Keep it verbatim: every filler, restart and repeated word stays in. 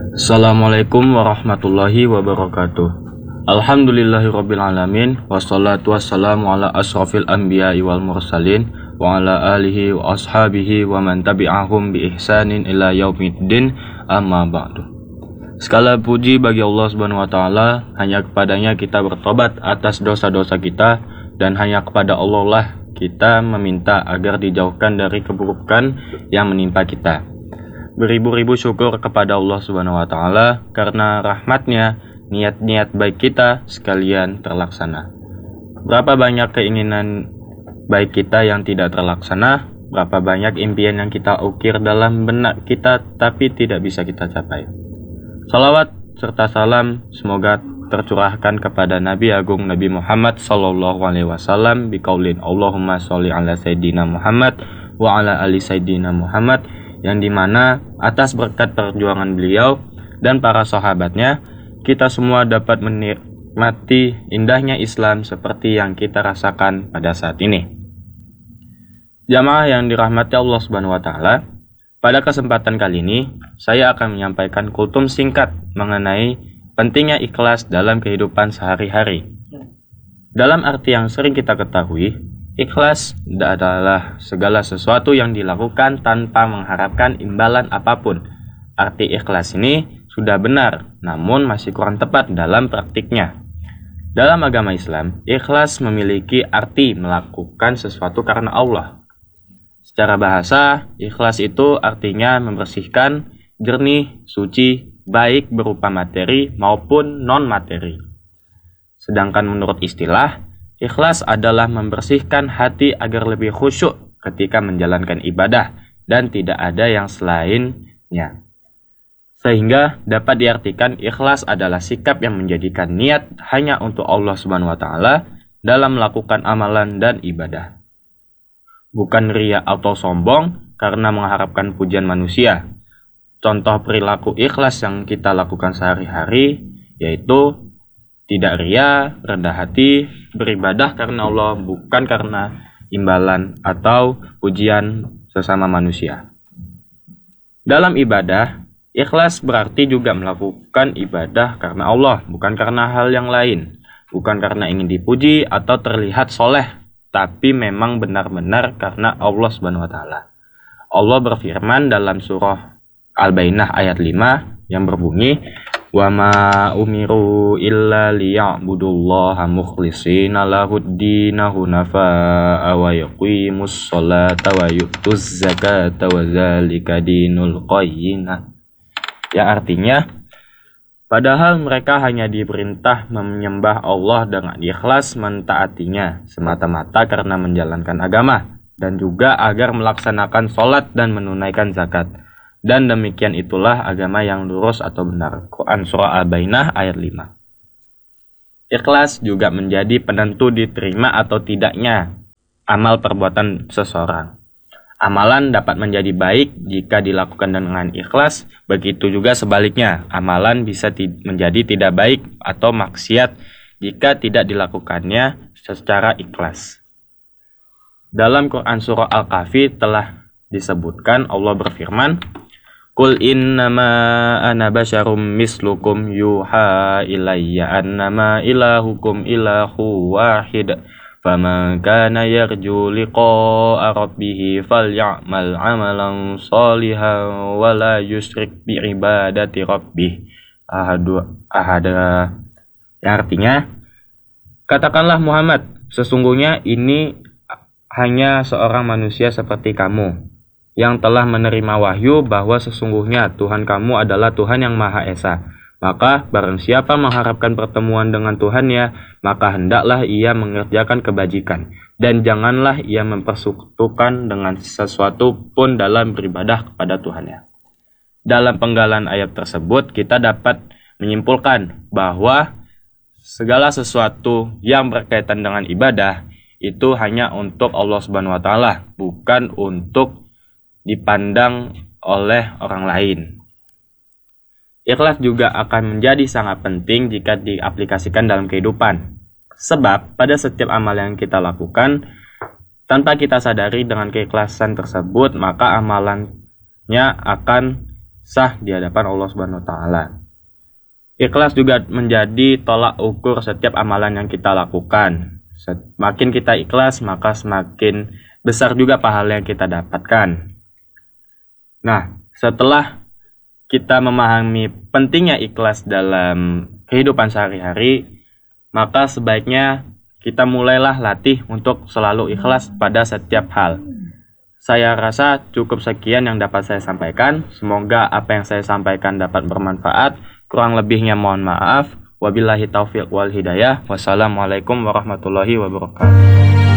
Assalamualaikum warahmatullahi wabarakatuh. Alhamdulillahirabbil alamin wassalatu wassalamu ala asrofil anbiya'i wal mursalin wa ala alihi wa ashabihi wa man tabi'ahum bi ihsanin ila yaumiddin, amma ba'du. Segala puji bagi Allah Subhanahu wa taala, hanya kepadanya kita bertobat atas dosa-dosa kita dan hanya kepada Allah lah kita meminta agar dijauhkan dari keburukan yang menimpa kita. Beribu-ribu syukur kepada Allah Subhanahu wa taala karena rahmatnya niat-niat baik kita sekalian terlaksana. Berapa banyak keinginan baik kita yang tidak terlaksana, berapa banyak impian yang kita ukir dalam benak kita tapi tidak bisa kita capai. Salawat serta salam semoga tercurahkan kepada Nabi Agung Nabi Muhammad sallallahu alaihi wasallam biqaulin Allahumma sholli ala sayyidina Muhammad wa ala ali sayyidina Muhammad, yang dimana atas berkat perjuangan beliau dan para sahabatnya kita semua dapat menikmati indahnya Islam seperti yang kita rasakan pada saat ini. Jamaah yang dirahmati Allah Subhanahu wa taala, pada kesempatan kali ini saya akan menyampaikan kultum singkat mengenai pentingnya ikhlas dalam kehidupan sehari-hari. Dalam arti yang sering kita ketahui, ikhlas adalah segala sesuatu yang dilakukan tanpa mengharapkan imbalan apapun. Arti ikhlas ini sudah benar, namun masih kurang tepat dalam praktiknya. Dalam agama Islam, ikhlas memiliki arti melakukan sesuatu karena Allah. Secara bahasa, ikhlas itu artinya membersihkan, jernih, suci, baik berupa materi maupun non-materi. Sedangkan menurut istilah, ikhlas adalah membersihkan hati agar lebih khusyuk ketika menjalankan ibadah dan tidak ada yang selainnya. Sehingga dapat diartikan ikhlas adalah sikap yang menjadikan niat hanya untuk Allah Subhanahu wa taala dalam melakukan amalan dan ibadah. Bukan riya atau sombong karena mengharapkan pujian manusia. Contoh perilaku ikhlas yang kita lakukan sehari-hari yaitu tidak ria, rendah hati, beribadah karena Allah, bukan karena imbalan atau pujian sesama manusia. Dalam ibadah, ikhlas berarti juga melakukan ibadah karena Allah, bukan karena hal yang lain. Bukan karena ingin dipuji atau terlihat soleh, tapi memang benar-benar karena Allah Subhanahu wa taala. Allah berfirman dalam surah Al-Bainah ayat lima yang berbunyi, wa ma umiru illa liya'budullaha mukhlishina lahud-dina hunafa'a wa yuqimus sholata wa yu'tuz zakata wa dzalika dinul qayyimah. Ya, artinya padahal mereka hanya diperintah menyembah Allah dengan ikhlas mentaatinya semata-mata karena menjalankan agama, dan juga agar melaksanakan sholat dan menunaikan zakat. Dan demikian itulah agama yang lurus atau benar. Quran Surah Al-Bainah ayat lima. Ikhlas juga menjadi penentu diterima atau tidaknya amal perbuatan seseorang. Amalan dapat menjadi baik jika dilakukan dengan ikhlas, begitu juga sebaliknya. Amalan bisa ti- menjadi tidak baik atau maksiat jika tidak dilakukannya secara ikhlas. Dalam Quran Surah Al-Kahfi telah disebutkan Allah berfirman, Qul innama ana basyarum mislukum yuha ilayya annama ilahukum ilahu wahid faman kana yarju liqa'a rabbih falyamal amalan shalihan wa la yusyrik bi ibadati rabbih ahadu ahada. Yang artinya, katakanlah Muhammad, sesungguhnya ini hanya seorang manusia seperti kamu yang telah menerima wahyu bahwa sesungguhnya Tuhan kamu adalah Tuhan yang Maha Esa. Maka barang siapa mengharapkan pertemuan dengan Tuhannya, maka hendaklah ia mengerjakan kebajikan, dan janganlah ia mempersekutukan dengan sesuatu pun dalam beribadah kepada Tuhannya. Dalam penggalan ayat tersebut kita dapat menyimpulkan bahwa segala sesuatu yang berkaitan dengan ibadah itu hanya untuk Allah Subhanahu wa taala, bukan untuk dipandang oleh orang lain. Ikhlas juga akan menjadi sangat penting jika diaplikasikan dalam kehidupan. Sebab pada setiap amal yang kita lakukan, tanpa kita sadari dengan keikhlasan tersebut, maka amalannya akan sah di hadapan Allah Subhanahu wa taala. Ikhlas juga menjadi tolak ukur setiap amalan yang kita lakukan. Semakin kita ikhlas, maka semakin besar juga pahala yang kita dapatkan. Nah, setelah kita memahami pentingnya ikhlas dalam kehidupan sehari-hari, maka sebaiknya kita mulailah latih untuk selalu ikhlas pada setiap hal. Saya rasa cukup sekian yang dapat saya sampaikan. Semoga apa yang saya sampaikan dapat bermanfaat. Kurang lebihnya mohon maaf. Wabillahi taufiq wal hidayah. Wassalamualaikum warahmatullahi wabarakatuh.